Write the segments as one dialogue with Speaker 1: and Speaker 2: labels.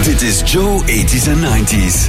Speaker 1: Dit is Joe 80s en 90s.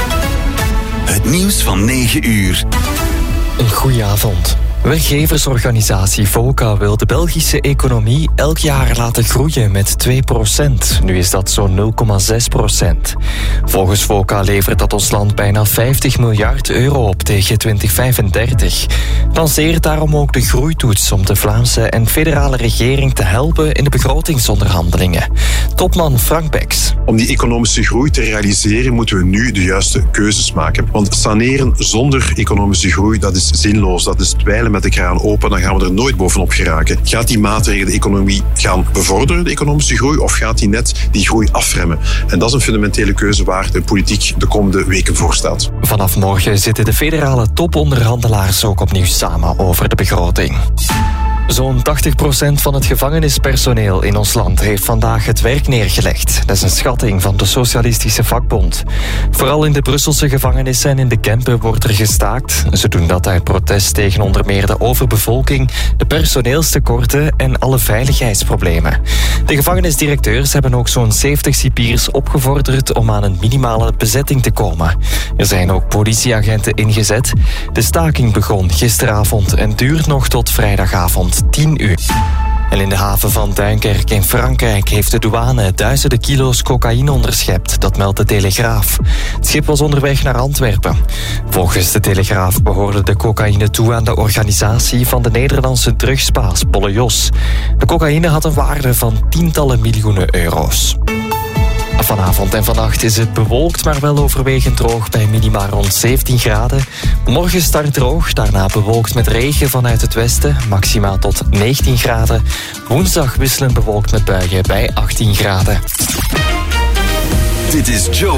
Speaker 1: Het nieuws van 9 uur.
Speaker 2: Een goeie avond. Werkgeversorganisatie VOCA wil de Belgische economie elk jaar laten groeien met 2%. Nu is dat zo'n 0,6%. Volgens VOCA levert dat ons land bijna 50 miljard euro op tegen 2035. Lanceert daarom ook de groeitoets om de Vlaamse en federale regering te helpen in de begrotingsonderhandelingen. Topman Frank Becks.
Speaker 3: Om die economische groei te realiseren moeten we nu de juiste keuzes maken. Want saneren zonder economische groei, dat is zinloos. Dat is dweilen met de kraan open, dan gaan we er nooit bovenop geraken. Gaat die maatregel de economie gaan bevorderen, de economische groei, of gaat die net die groei afremmen? En dat is een fundamentele keuze waar de politiek de komende weken voor staat.
Speaker 2: Vanaf morgen zitten de federale toponderhandelaars ook opnieuw samen over de begroting. Zo'n 80% van het gevangenispersoneel in ons land heeft vandaag het werk neergelegd. Dat is een schatting van de Socialistische Vakbond. Vooral in de Brusselse gevangenissen en in de Kempen wordt er gestaakt. Ze doen dat uit protest tegen onder meer de overbevolking, de personeelstekorten en alle veiligheidsproblemen. De gevangenisdirecteurs hebben ook zo'n 70 cipiers opgevorderd om aan een minimale bezetting te komen. Er zijn ook politieagenten ingezet. De staking begon gisteravond en duurt nog tot vrijdagavond 10 uur. En in de haven van Duinkerke in Frankrijk heeft de douane duizenden kilo's cocaïne onderschept. Dat meldt de Telegraaf. Het schip was onderweg naar Antwerpen. Volgens de Telegraaf behoorde de cocaïne toe aan de organisatie van de Nederlandse drugsbaas Bolle Jos. De cocaïne had een waarde van tientallen miljoenen euro's. Vanavond en vannacht is het bewolkt, maar wel overwegend droog bij minima rond 17 graden. Morgen start droog, daarna bewolkt met regen vanuit het westen, maximaal tot 19 graden. Woensdag wisselend bewolkt met buien bij 18 graden.
Speaker 1: Dit is Joe